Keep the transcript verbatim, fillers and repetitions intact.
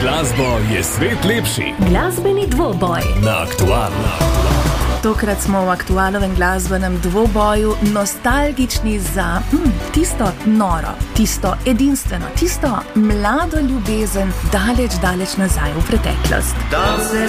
glasbo je svet lepši. Glasbeni dvoboj Na Aktualno. Tokrat smo v aktualnem glasbenem dvoboju nostalgični za hm, tisto noro, tisto edinstveno, tisto mlado ljubezen daleč, daleč nazaj v preteklost.